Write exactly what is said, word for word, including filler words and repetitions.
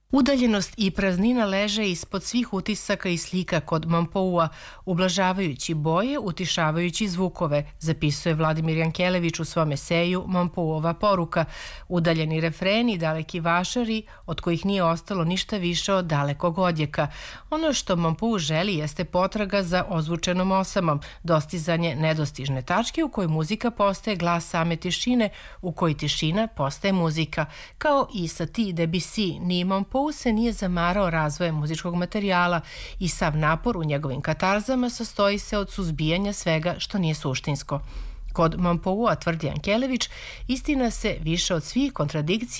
Udaljenost i praznina leže ispod svih utisaka i slika kod Mampoua, ublažavajući boje, utišavajući zvukove, zapisuje Vladimir Jankelević u svom eseju Mampouova poruka, udaljeni refreni, daleki vašari, od kojih nije ostalo ništa više od dalekog odjeka. Ono što Mampou želi jeste potraga za ozvučenom osamom, dostizanje nedostižne tačke u kojoj muzika postaje glas same tišine, u kojoj tišina postaje muzika. Kao i Satie Debussy, ni Mampou se nije zamarao razvojem muzičkog materijala i sav napor u njegovim katarzama sastoji se od suzbijanja svega što nije suštinsko. Kod Mampoua, tvrdi Jankelević, istina se više od svih kontradikcija